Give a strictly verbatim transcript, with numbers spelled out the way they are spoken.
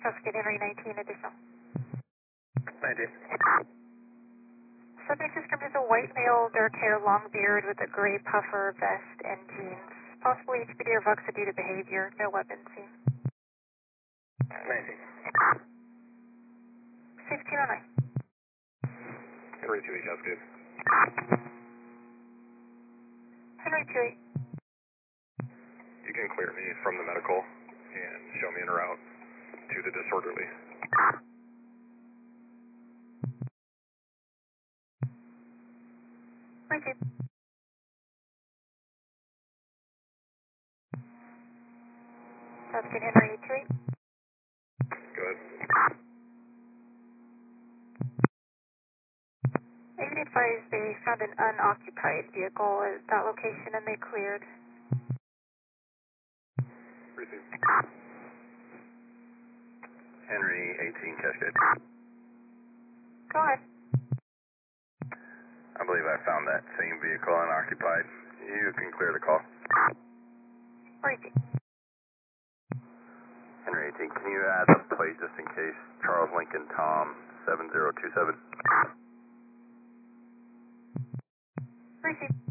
Tuscan Henry nineteen additional. nineteen. Subject described as a white male, dark hair, long beard with a gray puffer vest and jeans. Possibly H P D or Vuxa due to behavior. No weapons seen. nineteen. sixteen oh nine. Henry two eight, that's good. Henry two eight. You can clear me from the medical and show me en route to the disorderly. Thank you. Tuscan Henry two eight. Good. Maybe advised they found an unoccupied vehicle at that location and they cleared. Received. Henry eighteen, Cascade. Go ahead. I believe I found that same vehicle unoccupied. You can clear the call. Repeat. Henry eighteen, can you add the plate just in case? Charles Lincoln Tom seven zero two seven. Repeat.